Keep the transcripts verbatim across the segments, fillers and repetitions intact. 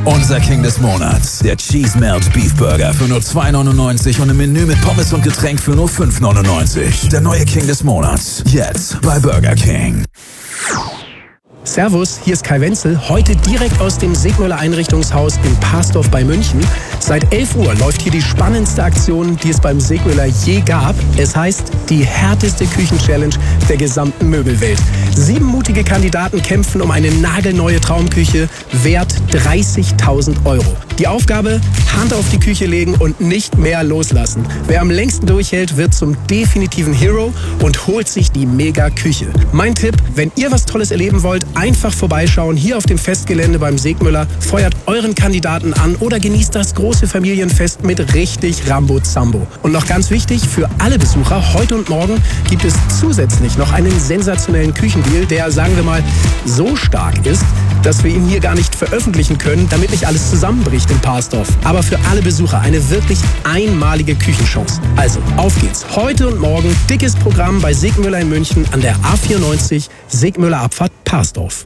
Unser King des Monats, der Cheese Melt Beef Burger für nur zwei neunundneunzig und ein Menü mit Pommes und Getränk für nur fünf neunundneunzig. Der neue King des Monats, jetzt bei Burger King. Servus, hier ist Kai Wenzel, heute direkt aus dem Segmüller Einrichtungshaus in Parsdorf bei München. Seit elf Uhr läuft hier die spannendste Aktion, die es beim Segmüller je gab. Es heißt die härteste Küchen-Challenge der gesamten Möbelwelt. Sieben mutige Kandidaten kämpfen um eine nagelneue Traumküche, wert dreißigtausend Euro. Die Aufgabe, Hand auf die Küche legen und nicht mehr loslassen. Wer am längsten durchhält, wird zum definitiven Hero und holt sich die Mega-Küche. Mein Tipp, wenn ihr was Tolles erleben wollt, einfach vorbeischauen, hier auf dem Festgelände beim Segmüller, feuert euren Kandidaten an oder genießt das große Familienfest mit richtig Rambo-Zambo. Und noch ganz wichtig, für alle Besucher, heute und morgen gibt es zusätzlich noch einen sensationellen Küchendeal, der, sagen wir mal, so stark ist, dass wir ihn hier gar nicht veröffentlichen können, damit nicht alles zusammenbricht in Parsdorf. Aber für alle Besucher eine wirklich einmalige Küchenchance. Also, auf geht's. Heute und morgen dickes Programm bei Segmüller in München an der A vierundneunzig, Segmüller Abfahrt Parsdorf.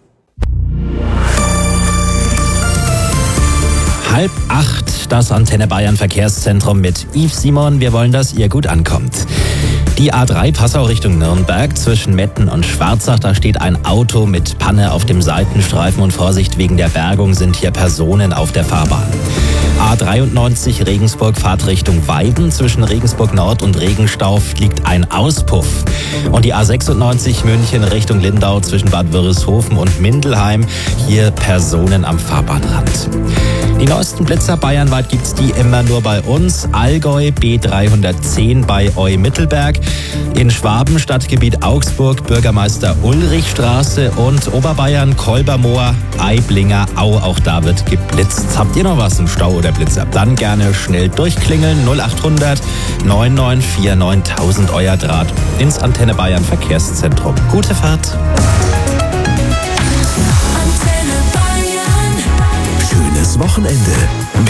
Halb acht, das Antenne Bayern Verkehrszentrum mit Yves Simon. Wir wollen, dass ihr gut ankommt. Die A drei Passau Richtung Nürnberg zwischen Metten und Schwarzach, da steht ein Auto mit Panne auf dem Seitenstreifen und Vorsicht, wegen der Bergung sind hier Personen auf der Fahrbahn. A dreiundneunzig Regensburg Fahrtrichtung Weiden, zwischen Regensburg Nord und Regenstauf liegt ein Auspuff. Und die A sechsundneunzig München Richtung Lindau zwischen Bad Wörishofen und Mindelheim, hier Personen am Fahrbahnrand. Die neuesten Blitzer bayernweit gibt's die immer nur bei uns. Allgäu B dreihundertzehn bei Eu-Mittelberg. In Schwaben Stadtgebiet Augsburg Bürgermeister Ulrichstraße und Oberbayern Kolbermoor Aiblinger Au. Auch da wird geblitzt. Habt ihr noch was im Stau oder Blitzer? Dann gerne schnell durchklingeln. null achthundert neun neun vier neuntausend euer Draht ins Antenne Bayern Verkehrszentrum. Gute Fahrt. Schönes Wochenende mit